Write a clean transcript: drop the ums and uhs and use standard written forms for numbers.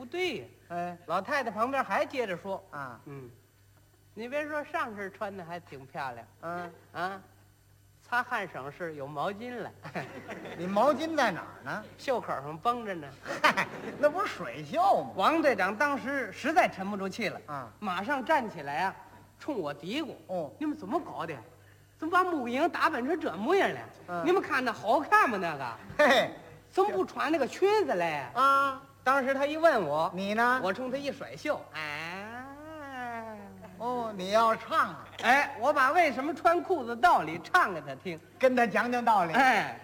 对呀。 哎， 老太太旁边还接着说啊， 你别说上身穿的还挺漂亮，擦汗省事有毛巾了， 你毛巾在哪儿呢？ 袖口上绷着呢。 嗨，那不是水袖吗？ 王队长当时实在沉不住气了，马上站起来冲我嘀咕：“你们怎么搞的？怎么把木营打扮成这模样了？你们看那好看吗？那个， 嘿， 怎么不穿那个裙子嘞？”当时他一问我， 你呢？ 我冲他一甩袖， 你要唱啊？ 我把为什么穿裤子道理唱给他听， 跟他讲讲道理。